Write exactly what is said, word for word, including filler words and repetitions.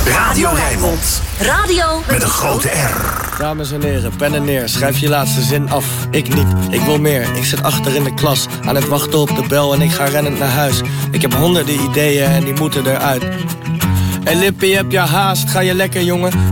Radio Rijnmond. Radio met een grote R. Dames en heren, pen en neer, schrijf je laatste zin af. Ik niet, ik wil meer. Ik zit achter in de klas, aan het wachten op de bel en ik ga rennend naar huis. Ik heb honderden ideeën en die moeten eruit. Hey Lippie, heb je haast? Ga je lekker, jongen?